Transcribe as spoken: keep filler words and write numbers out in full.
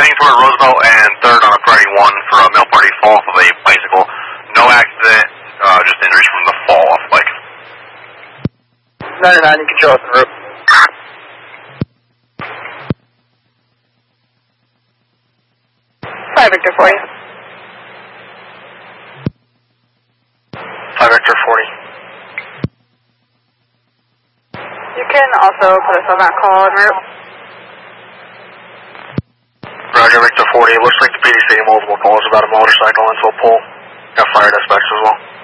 heading toward Roosevelt and third on a priority one for a male party fall off of a bicycle. No accident, uh, just injuries from the fall off bike. ninety-nine, you can show us the route. five Victor forty. five Victor forty. You can also put us on that call en route. Roger, Victor forty. It looks like the P D C multiple calls about a motorcycle into a pole. Got fire dispatch as well.